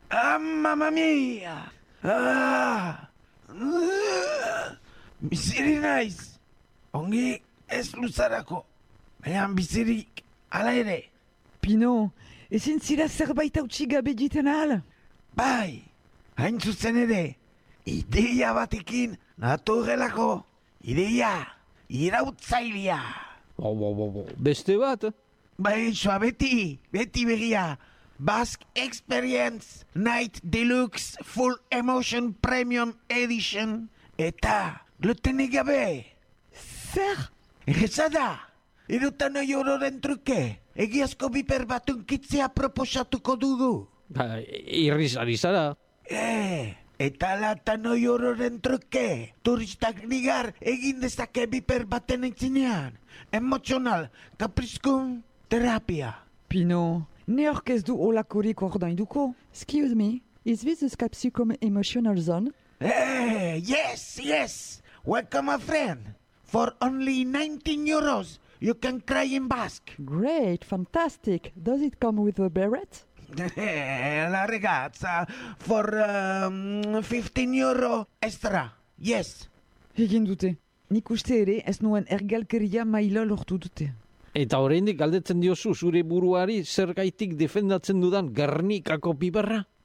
Ah, mamma mia! Ah! Biziri naiz. Ongi ez luzarako. Baina bizirik ala ere. Pino, ezin zira zerbait hautsi gabe egiten ahal? Bai, hain zuzen ere. Ideia batekin naturrelako. Ideia, irautzailea. Beste bat? Bai, soa beti begia. Basque Experience Night Deluxe Full Emotion Premium Edition. Eta glutenik gabe. Zer? Erreza da. Erotan euroren truke. Egiazko biper bat unkitzea proposatuko dugu. Irrizari zara. Eta latan euroren truke. Turistak nigar egin dezake biper baten entzinean. Emozional, kaprizkun, terapia. Pino, neork ez du olakorik ordainduko? Excuse me, is this the Capsicum Emotional Zone? Yes. Welcome, my friend. For only 19 euros, you can cry in Basque. Great, fantastic. Does it come with a beret? La ragazza, for 15 euro extra. Yes. Egin dute. Nik uste ere ez nuen ergalkeria maila lortu dute. Eta oraindik galdetzen diozu zure buruari zergaitik defendatzen dudan Gernikako piperra?